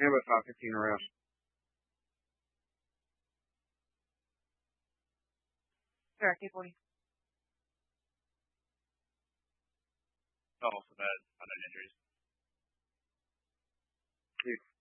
Yeah, about 5:15 arrests. Directly 40. Oh, so bad. Unknown injuries.